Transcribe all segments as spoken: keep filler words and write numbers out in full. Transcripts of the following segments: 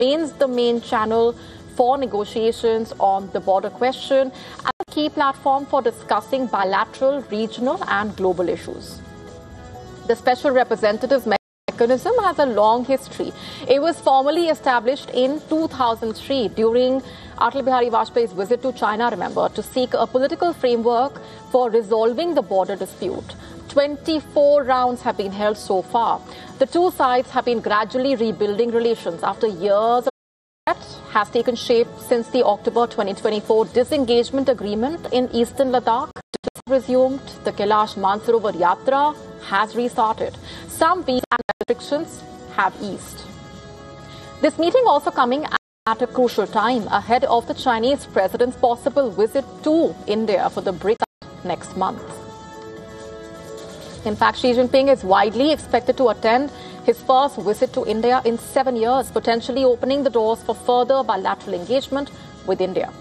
remains the main channel for negotiations on the border question and a key platform for discussing bilateral, regional and global issues. The Special Representative's mechanism has a long history. It was formally established in two thousand three during Atal Bihari Vajpayee's visit to China, remember, to seek a political framework for resolving the border dispute. twenty-four rounds have been held so far. The two sides have been gradually rebuilding relations after years of that has taken shape since the October twenty twenty-four disengagement agreement in eastern Ladakh. Resumed, the Kailash Mansarovar Yatra has restarted. Some visa and restrictions have eased. This meeting also coming at a crucial time ahead of the Chinese president's possible visit to India for the BRICS next month. In fact, Xi Jinping is widely expected to attend his first visit to India in seven years, potentially opening the doors for further bilateral engagement with India.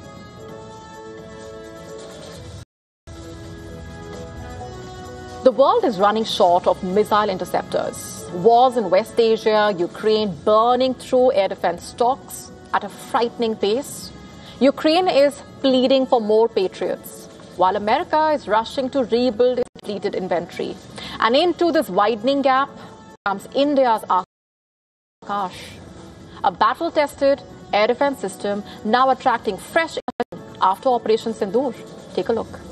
The world is running short of missile interceptors. Wars in West Asia, Ukraine burning through air defense stocks at a frightening pace. Ukraine is pleading for more Patriots, while America is rushing to rebuild its depleted inventory. And into this widening gap comes India's Akash, a battle-tested air defense system now attracting fresh attention after Operation Sindoor. Take a look.